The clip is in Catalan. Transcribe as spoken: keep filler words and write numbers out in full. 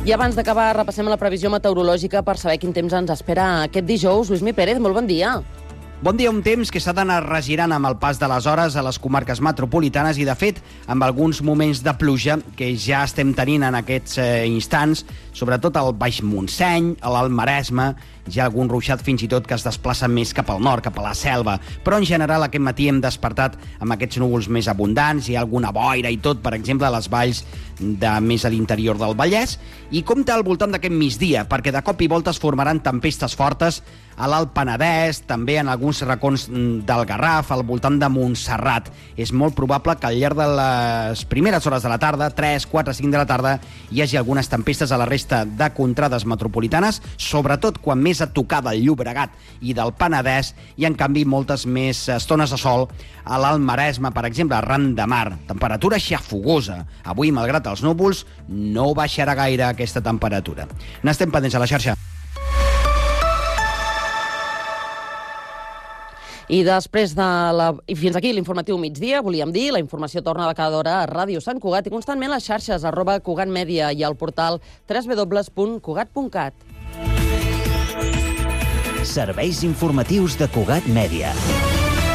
I abans d'acabar, repassem la previsió meteorològica per saber quin temps ens espera aquest dijous. Lluís Mi Pérez, molt bon dia. Bon dia, un temps que s'ha d'anar regirant amb el pas de les hores a les comarques metropolitanes i, de fet, amb alguns moments de pluja que ja estem tenint en aquests eh, instants, sobretot al Baix Montseny, a l'Alt Maresme, hi ha algun ruixat fins i tot que es desplaça més cap al nord, cap a la selva, però en general aquest matí hem despertat amb aquests núvols més abundants, hi ha alguna boira i tot, per exemple, a les valls de més a l'interior del Vallès, i compta al voltant d'aquest migdia, perquè de cop i volta es formaran tempestes fortes a l'Alt Penedès, també en alguns racons del Garraf, al voltant de Montserrat. És molt probable que al llarg de les primeres hores de la tarda, tres, quatre, cinc de la tarda, hi hagi algunes tempestes a la resta de contrades metropolitanes, sobretot quan més a tocar del Llobregat i del Penedès, i en canvi moltes més estones de sol a l'Alt Maresme, per exemple, arran de mar. Temperatura xafogosa. Avui, malgrat els núvols, no baixarà gaire aquesta temperatura. N'estem pendents a la xarxa. I després de la... I fins aquí l'informatiu migdia, volíem dir, la informació torna de cada hora a Ràdio Sant Cugat i constantment a les xarxes arroba Cugat Mèdia i al portal w w w punt cugat punt cat. Serveis informatius de Cugat Mèdia.